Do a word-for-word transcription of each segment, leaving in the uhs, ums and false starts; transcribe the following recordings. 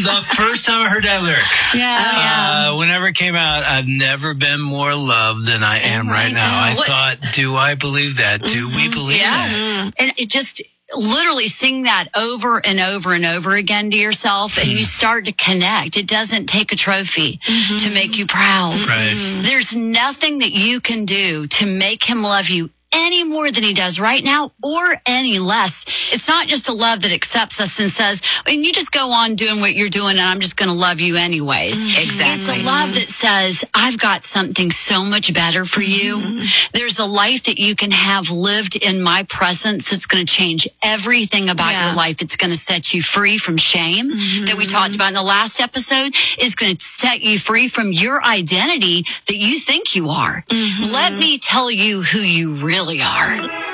the first time I heard that lyric. Yeah. Uh, whenever it came out, I've never been more loved than I am right, right now. now. I what? thought, do I believe that? Do mm-hmm. we believe yeah. that? And it just literally sing that over and over and over again to yourself, and you start to connect. It doesn't take a trophy mm-hmm. to make you proud. Right. There's nothing that you can do to make him love you any more than he does right now or any less. It's not just a love that accepts us and says, and you just go on doing what you're doing and I'm just going to love you anyways. Mm-hmm. Exactly. It's a love that says, I've got something so much better for you. Mm-hmm. There's a life that you can have lived in my presence that's going to change everything about yeah. your life. It's going to set you free from shame mm-hmm. that we talked about in the last episode. It's going to set you free from your identity that you think you are. Mm-hmm. Let me tell you who you really are.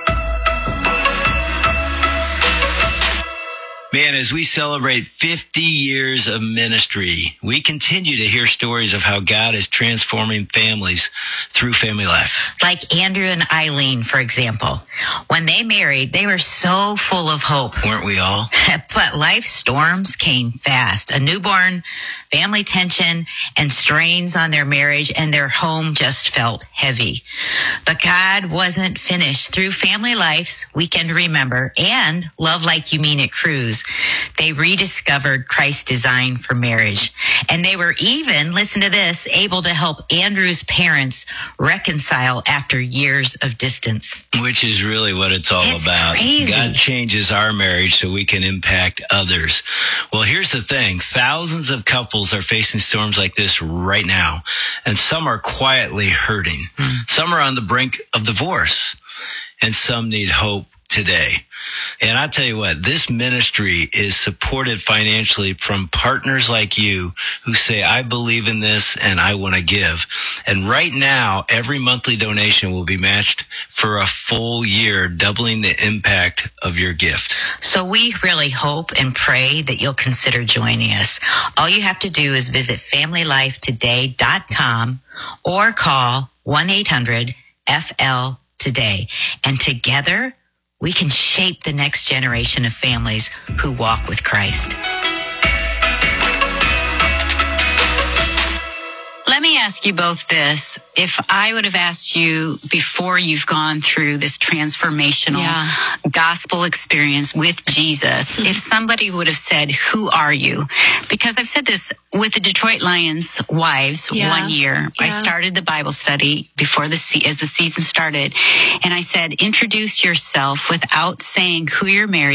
Man, as we celebrate fifty years of ministry, we continue to hear stories of how God is transforming families through Family Life. Like Andrew and Eileen, for example. When they married, they were so full of hope. Weren't we all? But life storms came fast. A newborn, family tension, and strains on their marriage, and their home just felt heavy. But God wasn't finished. Through Family Life's Weekend to Remember and Love Like You Mean It Cruise, they rediscovered Christ's design for marriage. And they were even, listen to this, able to help Andrew's parents reconcile after years of distance. Which is really what it's all it's about. Crazy. God changes our marriage so we can impact others. Well, here's the thing. Thousands of couples are facing storms like this right now. And some are quietly hurting. Mm. Some are on the brink of divorce. And some need hope today. And I tell you what, this ministry is supported financially from partners like you who say, I believe in this and I want to give. And right now, every monthly donation will be matched for a full year, doubling the impact of your gift. So we really hope and pray that you'll consider joining us. All you have to do is visit family life today dot com or call one eight hundred F L today. And together, we can shape the next generation of families who walk with Christ. Let me ask you both this. If I would have asked you before you've gone through this transformational yeah. gospel experience with Jesus, mm-hmm. if somebody would have said, who are you? Because I've said this with the Detroit Lions wives yeah. one year. Yeah. I started the Bible study before the se- as the season started. And I said, introduce yourself without saying who you're married